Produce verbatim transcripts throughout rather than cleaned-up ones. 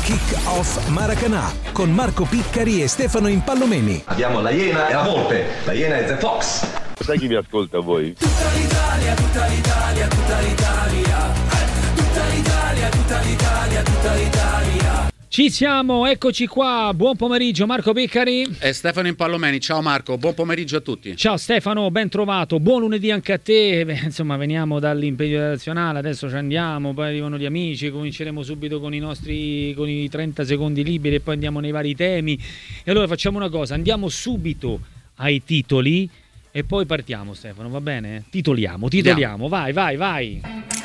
Kick-Off Maracanã con Marco Piccari e Stefano Impallomeni. Abbiamo la Iena e la Volpe. La Iena è The Fox. Sai chi vi ascolta voi? Tutta l'Italia, tutta l'Italia, tutta l'Italia. Tutta l'Italia, tutta l'Italia, tutta l'Italia. Ci siamo, eccoci qua. Buon pomeriggio Marco Piccari e Stefano Impallomeni. Ciao Marco, buon pomeriggio a tutti. Ciao Stefano, ben trovato. Buon lunedì anche a te. Beh, insomma, veniamo dall'impegno nazionale, adesso ci andiamo, poi arrivano gli amici, cominceremo subito con i nostri con i trenta secondi liberi e poi andiamo nei vari temi. E allora facciamo una cosa, andiamo subito ai titoli e poi partiamo, Stefano, va bene? Titoliamo, titoliamo. Andiamo. Vai, vai, vai.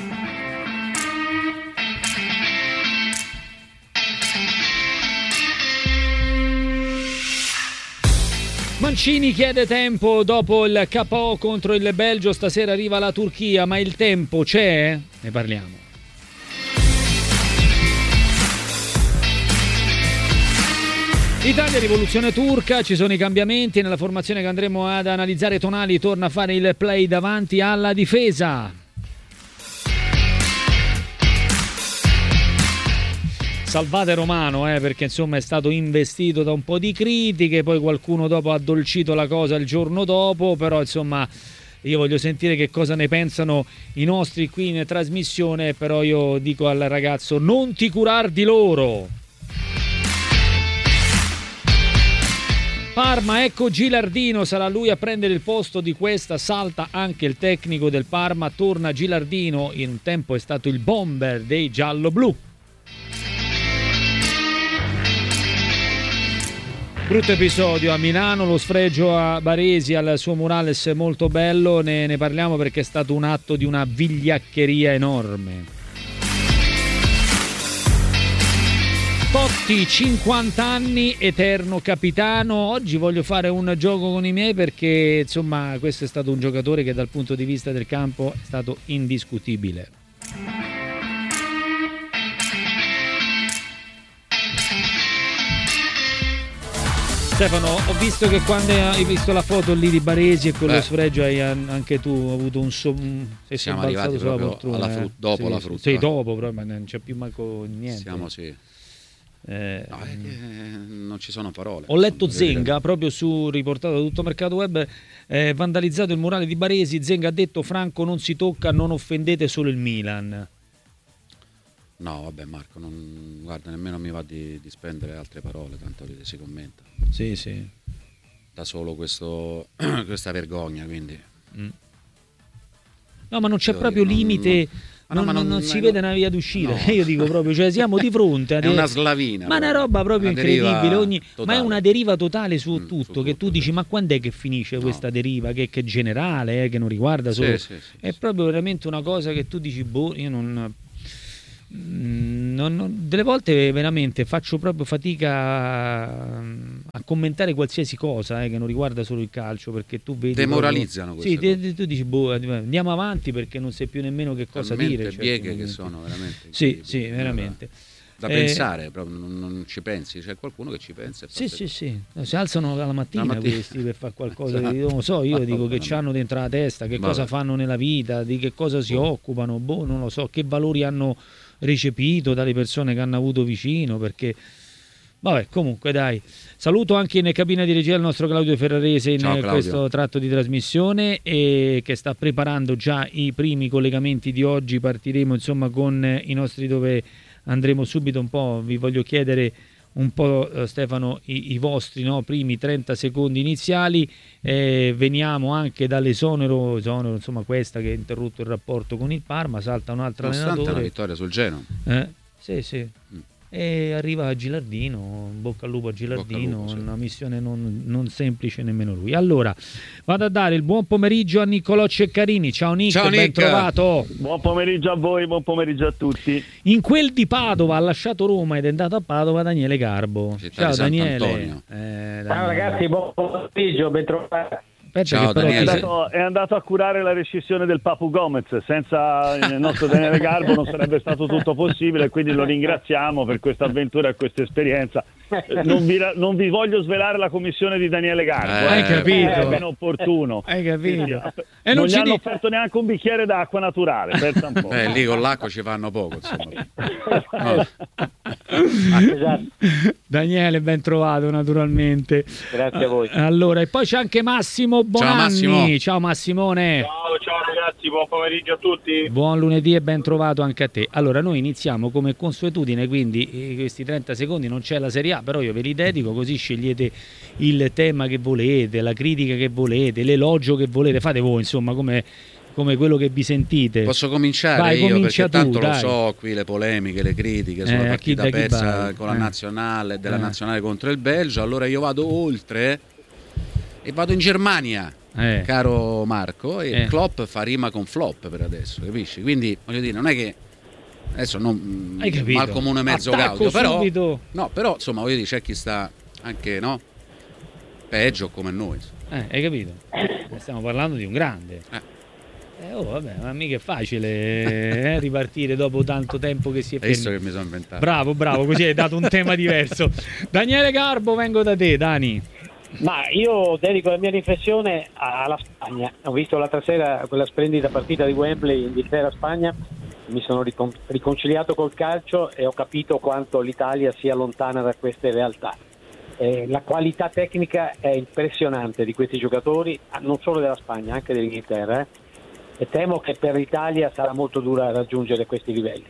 Mancini chiede tempo dopo il K O contro il Belgio, stasera arriva la Turchia, ma il tempo c'è? Ne parliamo. Italia, rivoluzione turca, ci sono i cambiamenti nella formazione che andremo ad analizzare. Tonali torna a fare il play davanti alla difesa. Salvate Romano, eh, perché insomma è stato investito da un po' di critiche, poi qualcuno dopo ha addolcito la cosa il giorno dopo, però insomma io voglio sentire che cosa ne pensano i nostri qui in trasmissione, però io dico al ragazzo non ti curar di loro. Parma, ecco Gilardino, sarà lui a prendere il posto di Questa, salta anche il tecnico del Parma, torna Gilardino, in un tempo è stato il bomber dei giallo-blu. Brutto episodio a Milano, lo sfregio a Baresi al suo murales molto bello, ne, ne parliamo perché è stato un atto di una vigliaccheria enorme. Totti, cinquanta anni, eterno capitano. Oggi voglio fare un gioco con i miei perché insomma questo è stato un giocatore che dal punto di vista del campo è stato indiscutibile. Stefano, ho visto che quando hai visto la foto lì di Baresi e con Beh. lo sfregio hai anche tu avuto un so... sei siamo arrivati proprio poltrona, alla frutta, dopo sì, la frutta. Sì, dopo, però ma non c'è più manco niente. Siamo sì. Eh, no, eh, non ci sono parole. Ho letto Zenga proprio su riportato da Tutto Mercato Web, eh, vandalizzato il murale di Baresi. Zenga ha detto: Franco non si tocca, non offendete solo il Milan. No, vabbè Marco, non, guarda, nemmeno mi va di, di spendere altre parole, tanto si commenta. Sì, sì. Da solo questo, questa vergogna, quindi. Mm. No, ma non c'è Devo proprio dire, limite, non, non, no, non, non, non si vede una via d'uscita. No. Io dico proprio, cioè siamo di fronte a è una slavina. Ma è una roba proprio incredibile, ogni... ma è una deriva totale su mm, tutto, su che tutto, tu dici, ma quando è che finisce no. questa deriva, che, che è generale, eh, che non riguarda solo... Sì, sì, sì, è sì. proprio veramente una cosa che tu dici, boh, io non... Non, non, delle volte veramente faccio proprio fatica a, a commentare qualsiasi cosa eh, che non riguarda solo il calcio, perché tu vedi demoralizzano proprio, sì, te, tu dici boh, andiamo avanti perché non sai più nemmeno che cosa talmente dire, cioè, bieghe che sono veramente sì, sì, veramente da eh, pensare, proprio non, non ci pensi, c'è qualcuno che ci pensa. Sì, sì, sì, si alzano la mattina, la mattina. questi per fare qualcosa, esatto. Non lo so, io dico che c'hanno dentro la testa, che Vabbè. cosa fanno nella vita, di che cosa si boh. occupano, boh, non lo so, che valori hanno recepito dalle persone che hanno avuto vicino, perché vabbè, comunque dai, saluto anche in cabina di regia il nostro Claudio Ferrarese in Ciao, questo tratto di trasmissione e che sta preparando già i primi collegamenti di oggi. Partiremo insomma con i nostri, dove andremo subito un po', vi voglio chiedere un po' eh, Stefano i, i vostri no, primi trenta secondi iniziali. Eh, veniamo anche dall'esonero esonero, insomma questa che ha interrotto il rapporto con il Parma, salta un altro Nonostante allenatore, una vittoria sul Genoa, eh, sì sì mm. e arriva Gilardino, bocca al lupo a Gilardino, lupo, sì. una missione non, non semplice nemmeno lui. Allora vado a dare il buon pomeriggio a Niccolò Ceccarini. Ciao Nick, Ciao, ben Nick. trovato. Buon pomeriggio a voi, buon pomeriggio a tutti. In quel di Padova ha lasciato Roma ed è andato a Padova Daniele Garbo. Città Ciao Daniele. Eh, Daniele. Ciao ragazzi, buon pomeriggio, ben trovati. Ciao, è, andato, è andato a curare la rescissione del Papu Gomez. Senza il nostro Daniele Garbo non sarebbe stato tutto possibile, quindi lo ringraziamo per questa avventura e questa esperienza non, vi, non vi voglio svelare la commissione di Daniele Garbo. Eh, hai capito? È ben opportuno. Hai capito? Sì, sì. E non, non ci gli hanno di... offerto neanche un bicchiere d'acqua naturale. Pensa un po'. Eh, lì con l'acqua ci fanno poco, insomma. No. Esatto. Daniele, ben trovato naturalmente. Grazie a voi. Allora, e poi c'è anche Massimo Bonanni. Ciao Massimo. Ciao Massimone. Ciao, ciao ragazzi, buon pomeriggio a tutti. Buon lunedì e ben trovato anche a te. Allora, noi iniziamo come consuetudine, quindi eh, questi trenta secondi non c'è la Serie A, però io ve li dedico, così scegliete il tema che volete, la critica che volete, l'elogio che volete, fate voi, insomma, come, come quello che vi sentite. Posso cominciare Vai, io, comincia perché tanto tu, lo dai. so, qui le polemiche, le critiche sulla Eh, a partita chi da chi persa vai? con la Eh. nazionale, della Eh. nazionale contro il Belgio, allora io vado oltre e vado in Germania. Eh. Caro Marco, e Eh. Klopp fa rima con flop per adesso, capisci? Quindi voglio dire, non è che adesso non Hai capito? mal comune mezzo Attacco gaudio, però subito. no, però insomma voglio dire, c'è chi sta anche, no? Peggio come noi. Eh, hai capito? Stiamo parlando di un grande. Eh. Eh, oh, vabbè, ma mica è facile eh, ripartire dopo tanto tempo che si è Hai visto fermi. che mi sono inventato? Bravo, bravo, così hai dato un tema diverso. Daniele Garbo, vengo da te, Dani. Ma io dedico la mia riflessione alla Spagna. Ho visto l'altra sera quella splendida partita di Wembley, Inghilterra-Spagna, mi sono ricon- riconciliato col calcio e ho capito quanto l'Italia sia lontana da queste realtà. Eh, la qualità tecnica è impressionante di questi giocatori, non solo della Spagna, anche dell'Inghilterra, eh? E temo che per l'Italia sarà molto dura raggiungere questi livelli.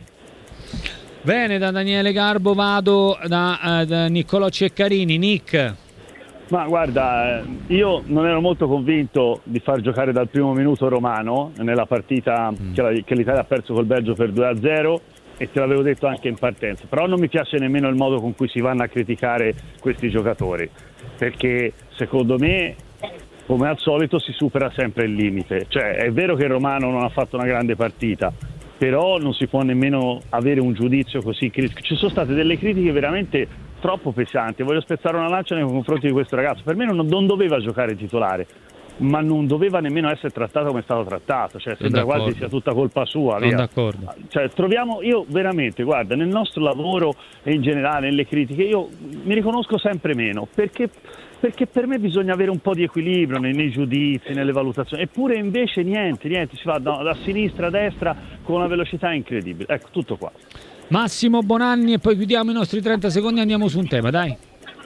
Bene, da Daniele Garbo vado da, uh, da Niccolò Ceccarini. Nick. Ma guarda, io non ero molto convinto di far giocare dal primo minuto Romano nella partita mm. che, la, che l'Italia ha perso col Belgio per due a zero, e te l'avevo detto anche in partenza, però non mi piace nemmeno il modo con cui si vanno a criticare questi giocatori, perché secondo me, come al solito, si supera sempre il limite. Cioè, è vero che Romano non ha fatto una grande partita, però non si può nemmeno avere un giudizio così critico. Ci sono state delle critiche veramente troppo pesanti. Voglio spezzare una lancia nei confronti di questo ragazzo. Per me non, non doveva giocare titolare, ma non doveva nemmeno essere trattato come è stato trattato. Cioè, sembra quasi sia tutta colpa sua. Sono d'accordo. Cioè, troviamo, io veramente, guarda, nel nostro lavoro e in generale nelle critiche, io mi riconosco sempre meno, perché perché per me bisogna avere un po' di equilibrio nei, nei giudizi, nelle valutazioni, eppure invece niente, niente, si va da, da sinistra a destra con una velocità incredibile. Ecco, tutto qua. Massimo Bonanni, e poi chiudiamo i nostri trenta secondi e andiamo su un tema, dai.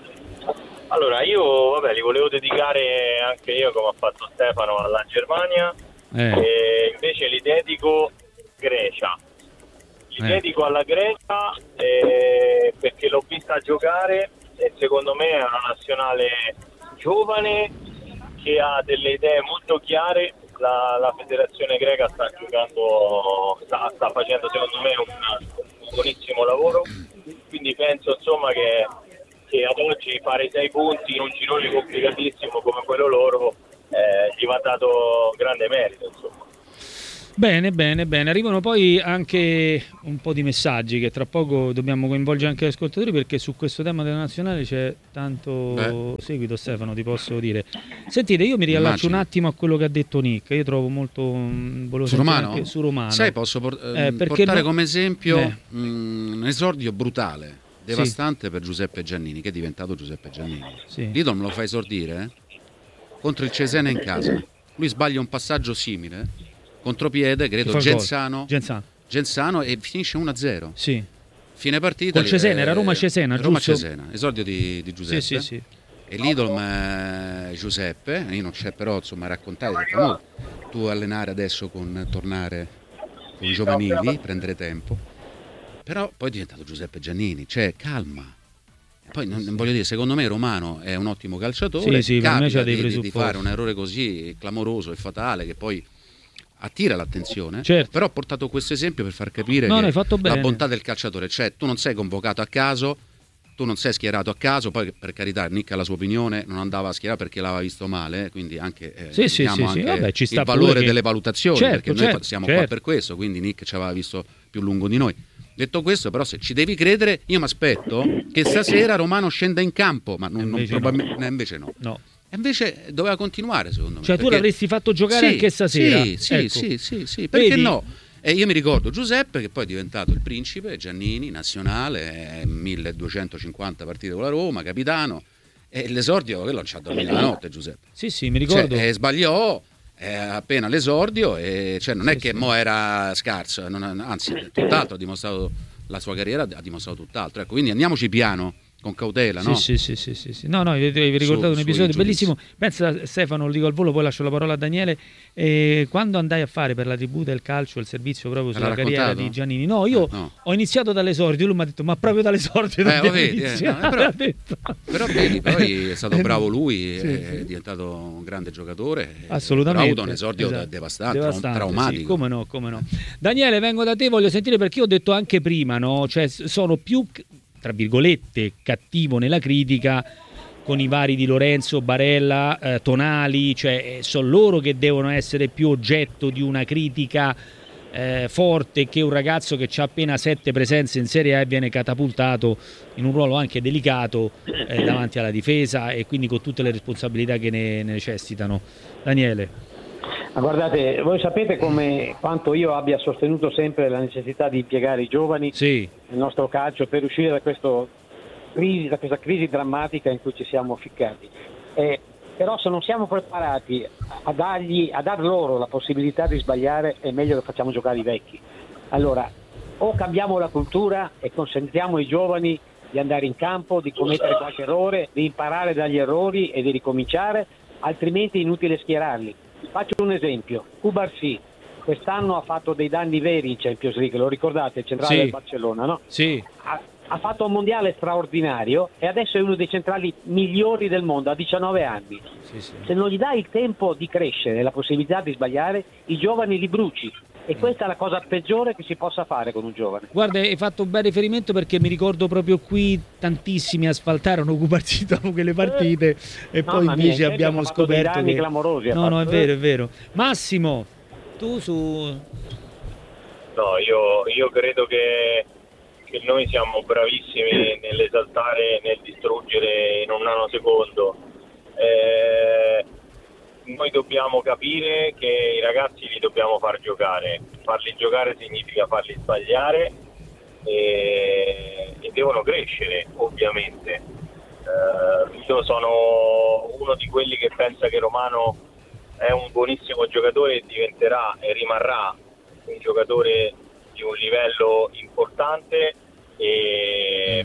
Allora, io vabbè, li volevo dedicare anche io, come ha fatto Stefano, alla Germania, Eh. e invece li dedico Grecia. Li Eh. dedico alla Grecia eh, perché l'ho vista giocare e secondo me è una nazionale giovane che ha delle idee molto chiare. La, la federazione greca sta giocando, sta, sta facendo secondo me un, un buonissimo lavoro, quindi penso insomma che, che ad oggi fare sei punti in un girone complicatissimo come quello loro eh, gli va dato grande merito, insomma. Bene, bene, bene. Arrivano poi anche un po' di messaggi che tra poco dobbiamo coinvolgere anche gli ascoltatori, perché su questo tema della nazionale c'è tanto Beh. seguito, Stefano, ti posso dire. Sentite, io mi riallaccio Immagino. un attimo a quello che ha detto Nick. Io trovo molto mh, su Romano? Anche su Romano. Sai, posso por- eh, portare no... come esempio eh. mh, un esordio brutale, devastante sì. per Giuseppe Giannini, che è diventato Giuseppe Giannini. Sì. Lidl me lo fa esordire eh? contro il Cesena in casa. Lui sbaglia un passaggio simile, contropiede, credo, Genzano, Genzano. Genzano, e finisce uno a zero. Sì. Fine partita. Col Cesena, era Roma-Cesena, Roma giusto? Cesena, esordio di, di Giuseppe. Sì, sì, sì. E l'Idol eh, Giuseppe, io non c'è però, insomma, raccontare, detto, tu allenare adesso con tornare con i giovanili, prendere tempo. Però poi è diventato Giuseppe Giannini, cioè calma. Poi non, non voglio dire, secondo me Romano è un ottimo calciatore, sì, sì, capita dei di, di fare un errore così clamoroso e fatale che poi attira l'attenzione, certo. Però ho portato questo esempio per far capire no, che fatto la bene. bontà del calciatore, cioè tu non sei convocato a caso, tu non sei schierato a caso, poi per carità Nick ha la sua opinione, non andava a schierare perché l'aveva visto male, quindi anche, eh, sì, sì, sì, anche sì. Vabbè, ci sta il valore che... delle valutazioni, certo, perché certo, noi siamo certo. qua per questo, quindi Nick ci aveva visto più lungo di noi. Detto questo, però, se ci devi credere, io mi aspetto che stasera Romano scenda in campo, ma non, non probabilmente, no. invece no. no. E invece doveva continuare, secondo me. Cioè, perché... tu l'avresti fatto giocare sì, anche stasera? Sì, sì, ecco. sì, sì, sì. Perché Vedi? no? E io mi ricordo Giuseppe, che poi è diventato il principe, Giannini, nazionale, milleduecentocinquanta partite con la Roma, capitano, e l'esordio, quello ci ha dormito la notte Giuseppe. Sì, sì, mi ricordo. Cioè, eh, sbagliò eh, appena l'esordio, e cioè, non è sì, che sì. mo era scarso, non, anzi, tutt'altro ha dimostrato, la sua carriera ha dimostrato tutt'altro. Ecco, quindi andiamoci piano, con cautela, no? Sì, sì, sì, sì, sì. No, no, vi, vi ricordate su, un episodio bellissimo. Pensa, Stefano, lo dico al volo, poi lascio la parola a Daniele. Eh, quando andai a fare per la tivù del calcio il servizio proprio sulla carriera di Giannini, no, io eh, no. ho iniziato dall'esordio, lui mi ha detto, ma proprio dall'esordio eh, vedi, eh, no, però, però vedi, poi è stato bravo lui, sì, è sì. diventato un grande giocatore. Assolutamente. Ha avuto un esordio esatto. devastante, devastante, traumatico. Sì, come no, come no. Daniele, vengo da te, voglio sentire, perché io ho detto anche prima, no? Cioè, sono più, tra virgolette, cattivo nella critica con i vari Di Lorenzo, Barella, eh, Tonali, cioè sono loro che devono essere più oggetto di una critica eh, forte, che un ragazzo che ha appena sette presenze in Serie A e viene catapultato in un ruolo anche delicato eh, davanti alla difesa, e quindi con tutte le responsabilità che ne, ne necessitano. Daniele. Ma guardate, voi sapete come quanto io abbia sostenuto sempre la necessità di impiegare i giovani sì. nel nostro calcio per uscire da, questo crisi, da questa crisi drammatica in cui ci siamo ficcati. Eh, però se non siamo preparati a, dargli, a dar loro la possibilità di sbagliare, è meglio che facciamo giocare i vecchi. Allora, o cambiamo la cultura e consentiamo ai giovani di andare in campo, di commettere qualche errore, di imparare dagli errori e di ricominciare, altrimenti è inutile schierarli. Faccio un esempio, Cubarsí quest'anno ha fatto dei danni veri in Champions League, lo ricordate, il centrale sì. del Barcellona, no? Sì. Ha, ha fatto un mondiale straordinario e adesso è uno dei centrali migliori del mondo, a diciannove anni. Sì, sì. Se non gli dai il tempo di crescere, la possibilità di sbagliare, i giovani li bruci. E questa è la cosa peggiore che si possa fare con un giovane. Guarda, hai fatto un bel riferimento, perché mi ricordo proprio qui tantissimi asfaltarono Cubarsí dopo quelle partite eh, e poi invece mia, abbiamo scoperto che... clamorosi. No, no, è vero, è vero. Massimo, tu su... No, io, io credo che, che noi siamo bravissimi nell'esaltare, nel distruggere in un nanosecondo. Eh... Noi dobbiamo capire che i ragazzi li dobbiamo far giocare. Farli giocare significa farli sbagliare e, e devono crescere, ovviamente. Uh, io sono uno di quelli che pensa che Romano è un buonissimo giocatore e diventerà e rimarrà un giocatore di un livello importante, e,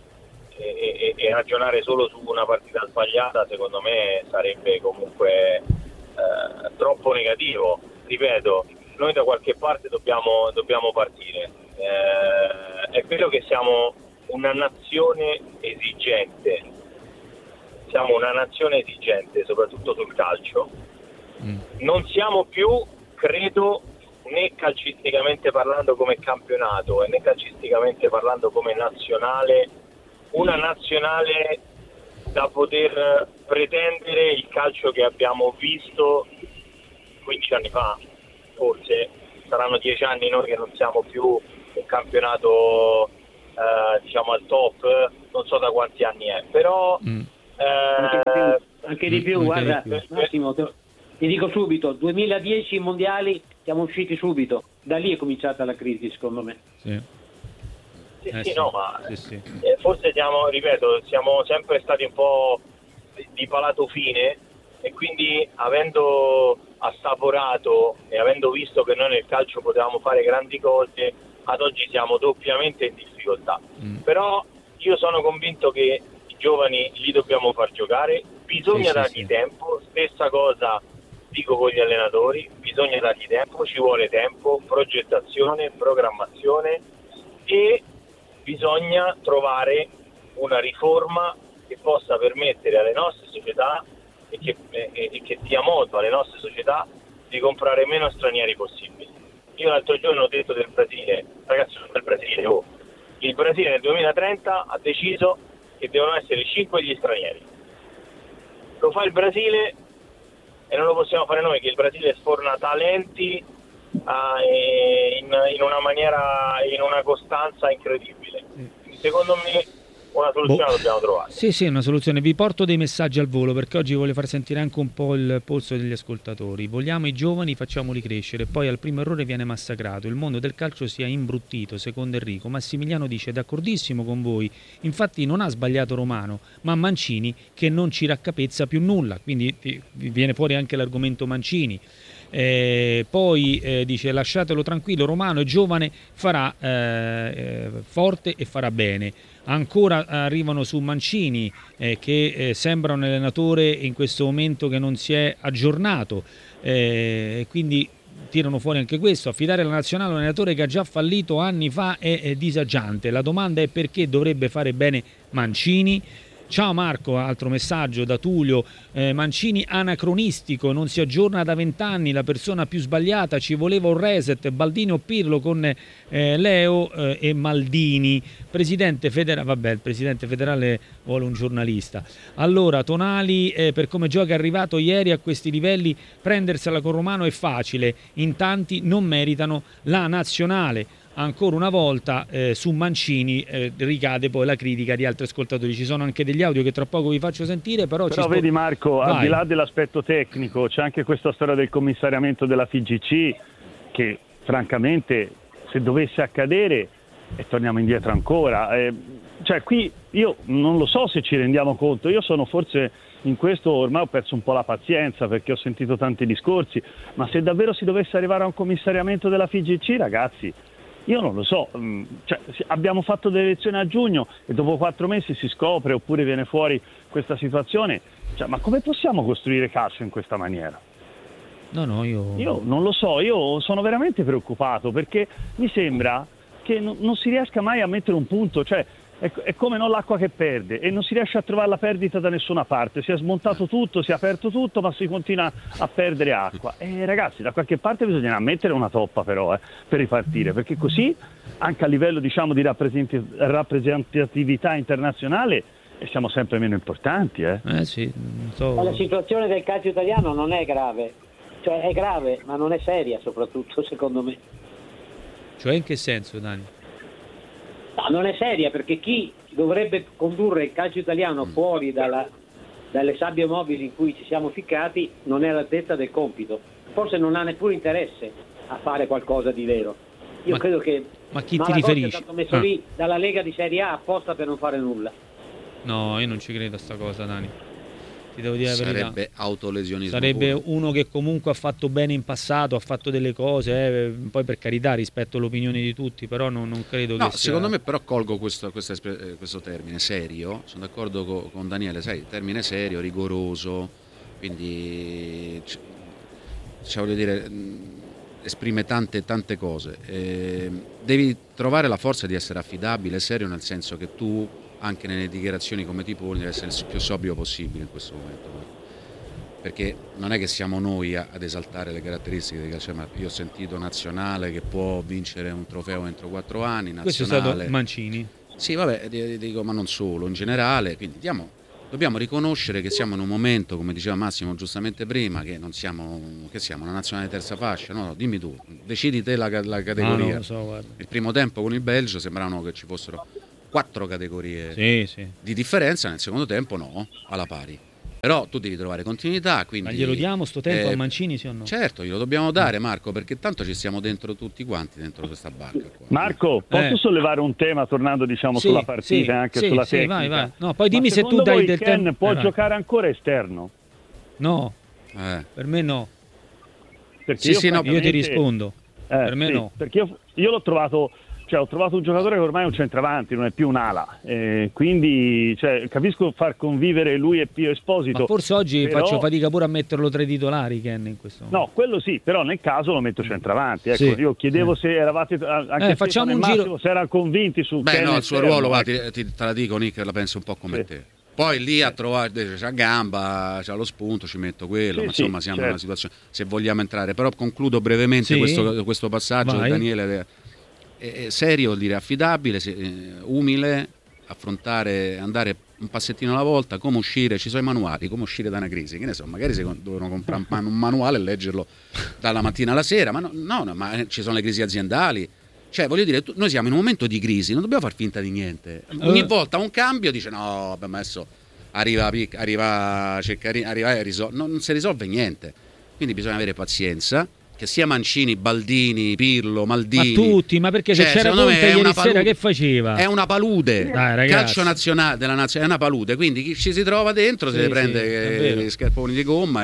e, e ragionare solo su una partita sbagliata secondo me sarebbe comunque eh, troppo negativo. Ripeto, noi da qualche parte dobbiamo, dobbiamo partire. Eh, è vero che siamo una nazione esigente, siamo una nazione esigente soprattutto sul calcio. Mm. Non siamo più, credo, né calcisticamente parlando come campionato e né calcisticamente parlando come nazionale, una nazionale da poter pretendere il calcio che abbiamo visto quindici anni fa, forse saranno dieci anni noi che non siamo più un campionato eh, diciamo al top, non so da quanti anni è, però mm. eh, anche di più, anche di più mm, guarda di più. Massimo, ti dico subito, duemiladieci mondiali siamo usciti subito, da lì è cominciata la crisi secondo me. Sì. Sì, eh sì, sì, no, ma sì, sì. Eh, forse siamo, ripeto, siamo sempre stati un po' di, di palato fine, e quindi avendo assaporato e avendo visto che noi nel calcio potevamo fare grandi cose, ad oggi siamo doppiamente in difficoltà. Mm. Però io sono convinto che i giovani li dobbiamo far giocare, bisogna sì, dargli sì, tempo, stessa cosa dico con gli allenatori, bisogna dargli tempo, ci vuole tempo, progettazione, programmazione, e bisogna trovare una riforma che possa permettere alle nostre società e che, e, e che dia modo alle nostre società di comprare meno stranieri possibili. Io l'altro giorno ho detto del Brasile, ragazzi, del Brasile, oh, il Brasile nel duemilatrenta ha deciso che devono essere cinque gli stranieri. Lo fa il Brasile e non lo possiamo fare noi, che il Brasile sforna talenti uh, in, in una maniera, in una costanza incredibile. Secondo me una soluzione boh. la dobbiamo trovare. Sì, sì, una soluzione. Vi porto dei messaggi al volo perché oggi voglio far sentire anche un po' il polso degli ascoltatori. Vogliamo i giovani, facciamoli crescere, poi al primo errore viene massacrato. Il mondo del calcio si è imbruttito, secondo Enrico. Massimiliano dice d'accordissimo con voi, infatti non ha sbagliato Romano, ma Mancini che non ci raccapezza più nulla, quindi viene fuori anche l'argomento Mancini. Eh, poi eh, dice lasciatelo tranquillo, Romano è giovane, farà eh, forte e farà bene. Ancora arrivano su Mancini eh, che eh, sembra un allenatore in questo momento che non si è aggiornato, e eh, quindi tirano fuori anche questo. Affidare la nazionale a un allenatore che ha già fallito anni fa è, è disagiante. La domanda è perché dovrebbe fare bene Mancini. Ciao Marco, altro messaggio da Tullio. eh, Mancini anacronistico, non si aggiorna da vent'anni, la persona più sbagliata, ci voleva un reset. Baldini o Pirlo con eh, Leo eh, e Maldini. Presidente federale, vabbè, il presidente federale vuole un giornalista. Allora, Tonali, eh, per come gioca è arrivato ieri a questi livelli, prendersela con Romano è facile, in tanti non meritano la nazionale. Ancora una volta eh, su Mancini eh, ricade poi la critica di altri ascoltatori. Ci sono anche degli audio che tra poco vi faccio sentire, però, però ci vedi Marco, Vai. al di là dell'aspetto tecnico c'è anche questa storia del commissariamento della F I G C che francamente se dovesse accadere e torniamo indietro ancora, eh, cioè qui io non lo so se ci rendiamo conto, io sono forse in questo ormai ho perso un po' la pazienza perché ho sentito tanti discorsi, ma se davvero si dovesse arrivare a un commissariamento della F I G C, ragazzi, io non lo so, cioè, abbiamo fatto delle elezioni a giugno e dopo quattro mesi si scopre oppure viene fuori questa situazione, cioè, ma come possiamo costruire calcio in questa maniera? No, no, io... Io non lo so, io sono veramente preoccupato perché mi sembra che non, non si riesca mai a mettere un punto, cioè è, è come non l'acqua che perde e non si riesce a trovare la perdita da nessuna parte, si è smontato tutto, si è aperto tutto ma si continua a perdere acqua e ragazzi da qualche parte bisogna mettere una toppa però eh, per ripartire, perché così anche a livello diciamo di rappresentatività internazionale siamo sempre meno importanti eh. Eh sì, non so... Ma la situazione del calcio italiano non è grave, cioè è grave ma non è seria soprattutto secondo me. Cioè in che senso, Dani? No, non è seria perché chi dovrebbe condurre il calcio italiano fuori dalla, dalle sabbie mobili in cui ci siamo ficcati non è all'altezza del compito, forse non ha neppure interesse a fare qualcosa di vero. Io ma, credo che ma chi Malagozzi ti riferisci? è stato messo ah. lì dalla Lega di Serie A apposta per non fare nulla. No, io non ci credo a sta cosa, Dani. Ti devo dire la verità. Sarebbe autolesionismo. Sarebbe pure. uno che comunque ha fatto bene in passato, ha fatto delle cose, eh, poi per carità rispetto all'opinione di tutti, però non, non credo no, che sia... secondo me però colgo questo, questo, questo termine serio, sono d'accordo con, con Daniele, sai, termine serio, rigoroso, quindi cioè, voglio dire, esprime tante tante cose. Eh, devi trovare la forza di essere affidabile, serio, nel senso che tu anche nelle dichiarazioni come ti poni deve essere il più sobrio possibile in questo momento, perché non è che siamo noi a, ad esaltare le caratteristiche di calcio, ma io ho sentito nazionale che può vincere un trofeo entro quattro anni, nazionale... Questo è stato Mancini. Sì, vabbè, dico, ma non solo, in generale, quindi diamo, dobbiamo riconoscere che siamo in un momento, come diceva Massimo giustamente prima, che non siamo, che siamo una nazionale terza fascia, no? Dimmi tu, decidi te la, la categoria. Ah, so, il primo tempo con il Belgio sembravano che ci fossero quattro categorie sì, sì. di differenza, nel secondo tempo no, alla pari. Però tu devi trovare continuità, quindi... Ma glielo diamo sto tempo eh, a Mancini, sì o no? Certo, glielo dobbiamo dare, Marco, perché tanto ci stiamo dentro tutti quanti, dentro questa barca qua. Marco, posso eh. sollevare un tema tornando diciamo sì, sulla partita sì, anche sì, sulla sì, tecnica? vai, vai. No, poi dimmi Ma se tu dai voi del Ken tempo... può eh, giocare ancora esterno? No, Eh. per me no. Perché Sì, io, sì, no, io ti francamente- rispondo. Eh, per me sì, no. Perché io, io l'ho trovato, cioè ho trovato un giocatore che ormai è un centravanti, non è più un'ala. Eh, quindi cioè, capisco far convivere lui e Pio Esposito. Ma forse oggi però- faccio fatica pure a metterlo tra i titolari, Ken, in questo momento. No, quello sì, però nel caso lo metto centravanti. Ecco, Sì, io chiedevo sì. se eravate anche Eh, facciamo Stefano e un giro- Massimo, se erano convinti su Beh, Ken no, e il suo Esterno, ruolo, va, ecco. ti, ti- te la dico, Nick, la penso un po' come Sì. te. Poi lì a trovare, c'ha gamba, c'ha lo spunto, ci metto quello, Sì, ma sì, insomma siamo in certo. una situazione, se vogliamo entrare, però concludo brevemente Sì. questo, questo passaggio, Vai. Daniele, è, è serio, vuol dire affidabile, se- eh, umile, affrontare, andare un passettino alla volta, come uscire, ci sono i manuali, come uscire da una crisi, che ne so, magari si con- devono comprare un, man- un manuale e leggerlo dalla mattina alla sera, ma no, no, no, ma ci sono le crisi aziendali, Cioè, voglio dire, tu, noi siamo in un momento di crisi, non dobbiamo far finta di niente. Ogni volta un cambio dice no, vabbè, ma adesso arriva arriva Ceccarini, arriva e risol- non, non si risolve niente. Quindi bisogna avere pazienza, che sia Mancini, Baldini, Pirlo, Maldini. Ma tutti, ma perché se cioè, c'era Conte ieri sera palude, che faceva? È una palude. Dai, calcio nazionale della nazionale è una palude, quindi chi ci si trova dentro sì, se ne prende sì, gli scarponi di gomma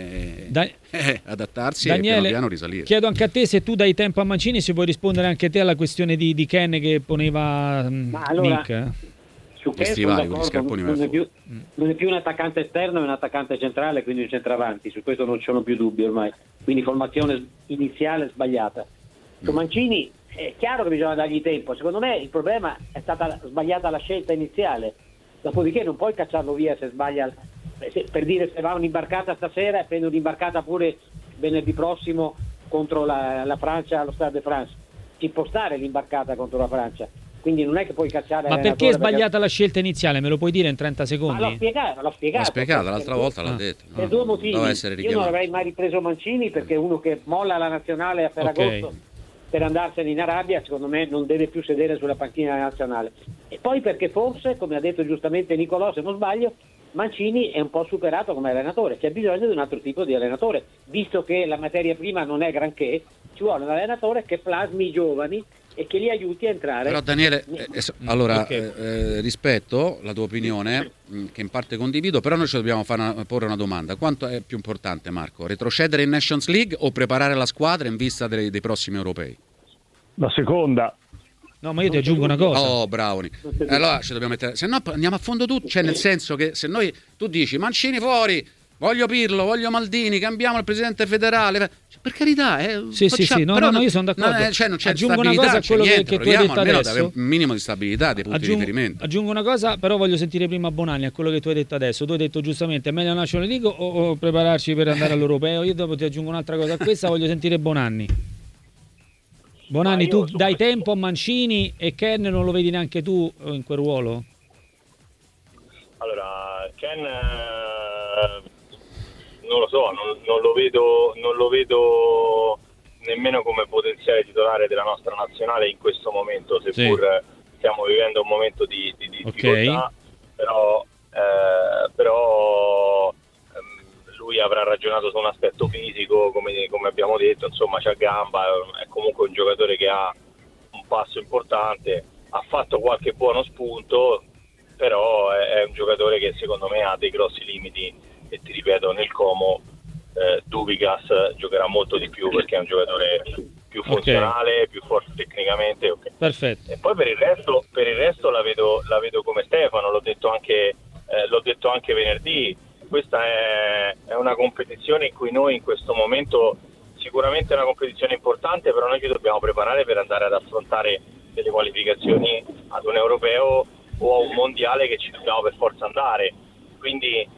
e da- eh, adattarsi Daniele, e piano piano risalire. Chiedo anche a te se tu dai tempo a Mancini, se vuoi rispondere anche te alla questione di, di Ken che poneva Ma allora, Nick. Eh? Su questo Stivali, d'accordo, non, è più, non è più un attaccante esterno, è un attaccante centrale, quindi un centravanti, su questo non ci sono più dubbi ormai, quindi formazione iniziale sbagliata. Su Mancini è chiaro che bisogna dargli tempo, secondo me il problema è stata sbagliata la scelta iniziale, dopodiché non puoi cacciarlo via se sbaglia, se, per dire se va un'imbarcata stasera e prende un'imbarcata pure venerdì prossimo contro la, la Francia allo Stade de France, ci può stare l'imbarcata contro la Francia. Quindi non è che puoi cacciare. Ma perché è sbagliata perché... la scelta iniziale? Me lo puoi dire in trenta secondi? Ma l'ho spiegato, l'ho spiegato. L'ho spiegato, l'altra per volta due, l'ha detto. Per no, due motivi. Io non avrei mai ripreso Mancini perché uno che molla la nazionale a Ferragosto okay. per andarsene in Arabia, secondo me non deve più sedere sulla panchina nazionale. E poi perché forse, come ha detto giustamente Nicolò, se non sbaglio, Mancini è un po' superato come allenatore, c'è bisogno di un altro tipo di allenatore, visto che la materia prima non è granché, ci vuole un allenatore che plasmi i giovani e che li aiuti a entrare. Però Daniele, eh, eh, allora okay. eh, rispetto la tua opinione, mh, che in parte condivido, però noi ci dobbiamo fare una, porre una domanda: quanto è più importante, Marco, retrocedere in Nations League o preparare la squadra in vista dei, dei prossimi europei? La seconda. No, ma io ti aggiungo una cosa. Oh, bravo. Allora ci dobbiamo mettere, se no andiamo a fondo tutto, cioè nel senso che se noi tu dici Mancini fuori, voglio Pirlo, voglio Maldini, cambiamo il presidente federale, cioè, per carità, eh, sì, facciamo, sì, sì, no, però no, no, io sono d'accordo. Non, cioè, non c'è aggiungo stabilità, una cosa a quello niente, che, che tu hai detto adesso. Un minimo di stabilità dei punti aggiungo, di riferimento. Aggiungo una cosa, però voglio sentire prima Bonanni a quello che tu hai detto adesso. Tu hai detto giustamente, è meglio la National League o, o prepararci per andare all'europeo? Io dopo ti aggiungo un'altra cosa a questa, voglio sentire Bonanni. Bonanni, tu dai questo... tempo a Mancini e Ken non lo vedi neanche tu in quel ruolo? Allora, Ken eh, non lo so, non, non lo vedo non lo vedo nemmeno come potenziale titolare della nostra nazionale in questo momento, seppur sì. stiamo vivendo un momento di, di, di difficoltà, okay. però, eh, però lui avrà ragionato su un aspetto fisico, come, come abbiamo detto, insomma c'ha gamba, è comunque un giocatore che ha un passo importante, ha fatto qualche buono spunto, però è, è un giocatore che secondo me ha dei grossi limiti e ti ripeto, nel Como eh, Dubigas giocherà molto di più perché è un giocatore più funzionale, okay. più forte tecnicamente. Okay. Perfetto. E poi per il resto, per il resto la vedo, la vedo come Stefano, l'ho detto anche, eh, l'ho detto anche venerdì. Questa è, è una competizione in cui noi in questo momento sicuramente è una competizione importante, però noi ci dobbiamo preparare per andare ad affrontare delle qualificazioni ad un europeo o a un mondiale che ci dobbiamo per forza andare. Quindi eh,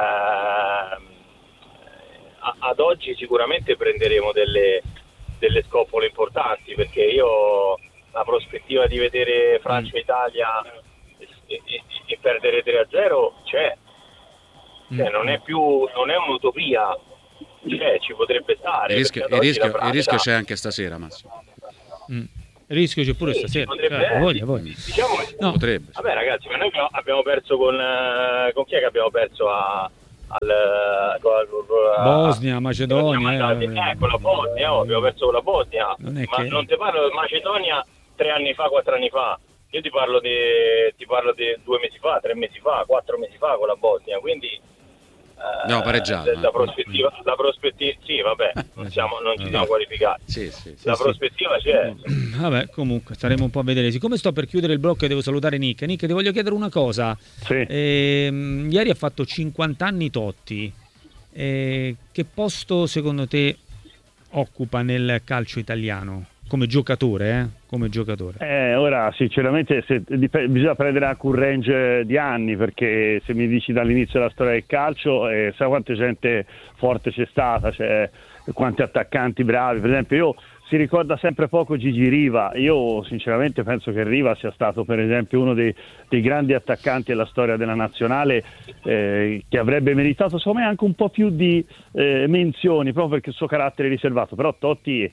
ad oggi sicuramente prenderemo delle, delle scoppole importanti, perché io la prospettiva di vedere Francia-Italia e, e, e perdere tre a zero c'è. Cioè, non è più non è un'utopia, cioè, ci potrebbe stare. Il rischio, il rischio, il rischio c'è anche stasera, Massimo. Mm. Il rischio c'è pure sì, stasera. Cioè, voglia, voglia. Diciamo che no. potrebbe. Vabbè, ragazzi, ma noi abbiamo perso con con chi è che abbiamo perso a al con, Bosnia, Macedonia, eh, eh, con la Bosnia, oh, abbiamo perso con la Bosnia. Non è ma che... non ti parlo di Macedonia tre anni fa, quattro anni fa. Io ti parlo di ti parlo di due mesi fa, tre mesi fa, quattro mesi fa con la Bosnia, quindi no, pareggiato. La prospettiva, la prospettiva, sì, vabbè, non, siamo, non ci siamo qualificati. Sì, sì, sì, la sì, prospettiva sì. c'è. Vabbè, comunque staremo un po' a vedere. Siccome sto per chiudere il blocco e devo salutare Nick. Nick, ti voglio chiedere una cosa. Sì. Eh, ieri ha fatto cinquanta anni Totti. Eh, che posto secondo te occupa nel calcio italiano? Come giocatore, eh? Come giocatore. Eh, ora sinceramente se, dip- bisogna prendere anche un range di anni, perché se mi dici dall'inizio della storia del calcio, eh, sai quanta gente forte c'è stata, cioè, quanti attaccanti bravi. Per esempio io si ricorda sempre poco Gigi Riva. Io sinceramente penso che Riva sia stato per esempio uno dei, dei grandi attaccanti della storia della nazionale, eh, che avrebbe meritato secondo me anche un po' più di eh, menzioni, proprio perché il suo carattere riservato. Però Totti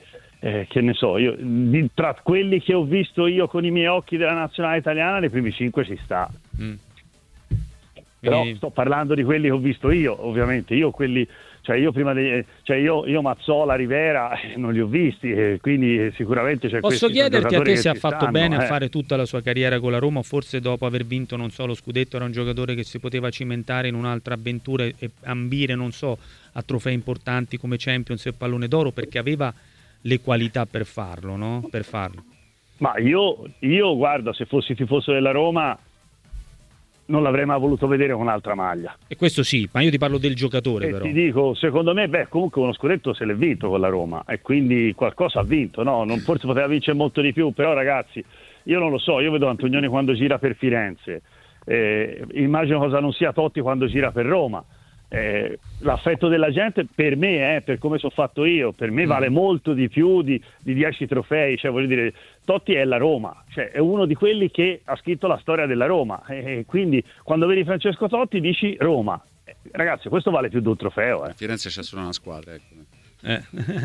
eh, che ne so, io di, tra quelli che ho visto io con i miei occhi della nazionale italiana, nei primi cinque ci sta. Mm. Però Quindi... sto parlando di quelli che ho visto io, ovviamente. Io quelli, cioè io prima di, cioè io, io Mazzola, Rivera eh, non li ho visti, eh, quindi sicuramente c'è. Posso chiederti a te se ha fatto stanno, bene eh. a fare tutta la sua carriera con la Roma, o forse dopo aver vinto, non so, lo scudetto, era un giocatore che si poteva cimentare in un'altra avventura e ambire, non so, a trofei importanti come Champions e Pallone d'Oro, perché aveva le qualità per farlo, no? Per farlo. Ma io, io guarda, se fossi tifoso della Roma non l'avrei mai voluto vedere con un'altra maglia. E questo sì, ma io ti parlo del giocatore, e però. Ti dico, secondo me, beh, comunque uno scudetto se l'è vinto con la Roma e quindi qualcosa ha vinto, no? Non, forse poteva vincere molto di più, però ragazzi, io non lo so, io vedo Antonioni quando gira per Firenze, eh, immagino cosa non sia Totti quando gira per Roma. Eh, l'affetto della gente per me, eh, per come sono fatto io, per me vale molto di più di, di dieci trofei, cioè voglio dire, Totti è la Roma, cioè è uno di quelli che ha scritto la storia della Roma, e quindi quando vedi Francesco Totti dici Roma, eh, ragazzi, questo vale più di un trofeo. Eh. Firenze c'è solo una squadra, ecco. Eh.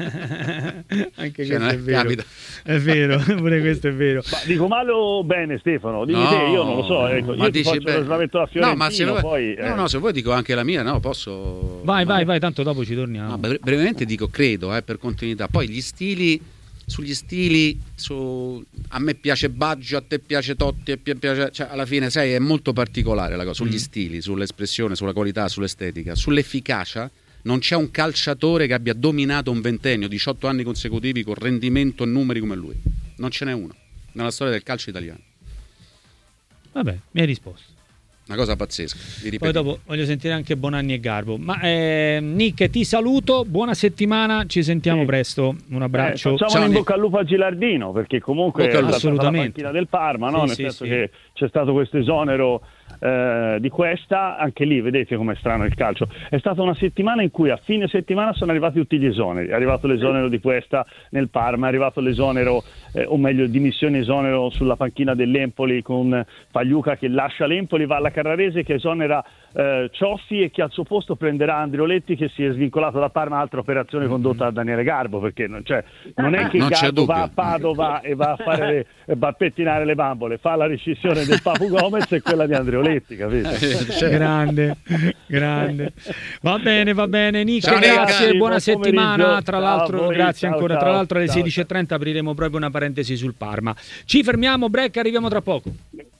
Anche cioè, questo è vero. Capita. È vero, pure questo è vero. Ma dico male o bene, Stefano? Dimmi no, te, io non lo so, ecco, io ti faccio bene. lo slamento da Fiorentino, no, ma se vuoi, poi no, eh. no, se vuoi dico anche la mia, no, posso. Vai, ma... vai, vai, tanto dopo ci torniamo. No, bre- brevemente dico, credo, eh, per continuità. Poi gli stili, sugli stili, su... a me piace Baggio, a te piace Totti, a te piace, cioè alla fine, sai, è molto particolare la cosa, sugli mm. stili, sull'espressione, sulla qualità, sull'estetica, sull'efficacia. Non c'è un calciatore che abbia dominato un ventennio, diciotto anni consecutivi con rendimento e numeri come lui. Non ce n'è uno nella storia del calcio italiano. Vabbè, mi hai risposto. Una cosa pazzesca. Poi dopo voglio sentire anche Bonanni e Garbo. Ma eh, Nick, ti saluto, buona settimana, ci sentiamo sì. presto. Un abbraccio. Eh, facciamo in bocca al lupo a Gilardino, perché comunque è stata la panchina del Parma, no? Sì, Nel sì, senso sì. che c'è stato questo esonero eh, di Questa, anche lì vedete com'è strano il calcio. È stata una settimana in cui a fine settimana sono arrivati tutti gli esoneri. È arrivato l'esonero di Questa nel Parma, è arrivato l'esonero, eh, o meglio dimissione esonero sulla panchina dell'Empoli con Pagliuca che lascia l'Empoli, va alla Carrarese che esonera eh, Cioffi e che al suo posto prenderà Andrioletti che si è svincolato da Parma, altra operazione mm-hmm. condotta da Daniele Garbo, perché non, cioè, non è che non Garbo va a Padova e va a fare le, va a pettinare le bambole, fa la rescissione del Papu Gomez e quella di Andrioletti, capito? grande, grande. Va bene, va bene, Nico, ciao, grazie, Nick. buona settimana. Tra l'altro, voi, grazie ciao, ancora. Ciao, Tra l'altro alle ciao, sedici e trenta apriremo proprio una parentesi sul Parma. Ci fermiamo, break, arriviamo tra poco.